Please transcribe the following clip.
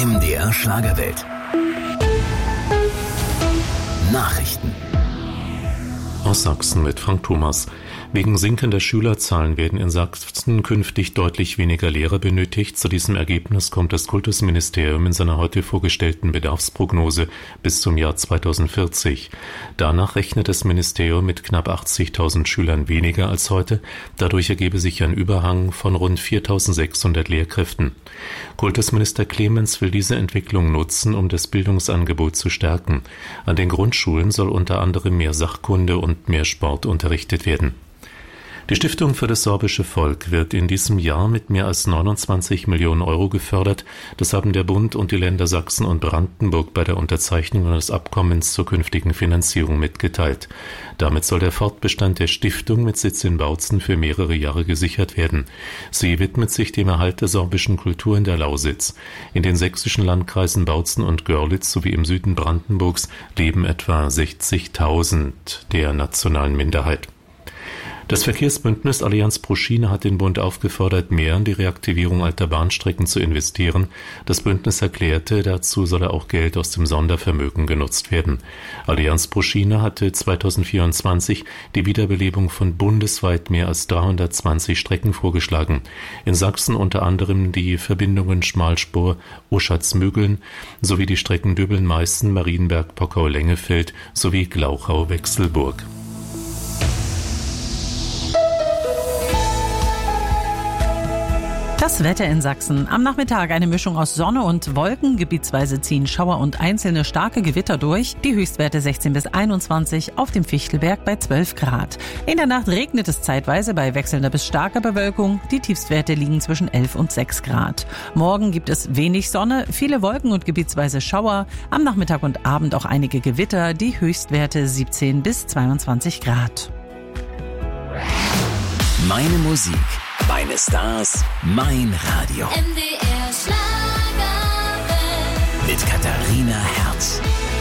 MDR Schlagerwelt. Nachrichten. Aus Sachsen mit Frank Thomas. Wegen sinkender Schülerzahlen werden in Sachsen künftig deutlich weniger Lehrer benötigt. Zu diesem Ergebnis kommt das Kultusministerium in seiner heute vorgestellten Bedarfsprognose bis zum Jahr 2040. Danach rechnet das Ministerium mit knapp 80.000 Schülern weniger als heute. Dadurch ergebe sich ein Überhang von rund 4.600 Lehrkräften. Kultusminister Clemens will diese Entwicklung nutzen, um das Bildungsangebot zu stärken. An den Grundschulen soll unter anderem mehr Sachkunde und mehr Sport unterrichtet werden. Die Stiftung für das sorbische Volk wird in diesem Jahr mit mehr als 29 Millionen Euro gefördert. Das haben der Bund und die Länder Sachsen und Brandenburg bei der Unterzeichnung des Abkommens zur künftigen Finanzierung mitgeteilt. Damit soll der Fortbestand der Stiftung mit Sitz in Bautzen für mehrere Jahre gesichert werden. Sie widmet sich dem Erhalt der sorbischen Kultur in der Lausitz. In den sächsischen Landkreisen Bautzen und Görlitz sowie im Süden Brandenburgs leben etwa 60.000 der nationalen Minderheit. Das Verkehrsbündnis Allianz pro Schiene hat den Bund aufgefordert, mehr in die Reaktivierung alter Bahnstrecken zu investieren. Das Bündnis erklärte, dazu solle auch Geld aus dem Sondervermögen genutzt werden. Allianz pro Schiene hatte 2024 die Wiederbelebung von bundesweit mehr als 320 Strecken vorgeschlagen. In Sachsen unter anderem die Verbindungen Schmalspur Oschatz-Mögeln sowie die Strecken Döbeln-Meißen, Marienberg, Pockau-Lengefeld sowie Glauchau-Wechselburg. Das Wetter in Sachsen. Am Nachmittag eine Mischung aus Sonne und Wolken. Gebietsweise ziehen Schauer und einzelne starke Gewitter durch. Die Höchstwerte 16 bis 21, auf dem Fichtelberg bei 12 Grad. In der Nacht regnet es zeitweise bei wechselnder bis starker Bewölkung. Die Tiefstwerte liegen zwischen 11 und 6 Grad. Morgen gibt es wenig Sonne, viele Wolken und gebietsweise Schauer. Am Nachmittag und Abend auch einige Gewitter. Die Höchstwerte 17 bis 22 Grad. Meine Musik, meine Stars, mein Radio. MDR Schlagerwelt. Mit Katharina Herz.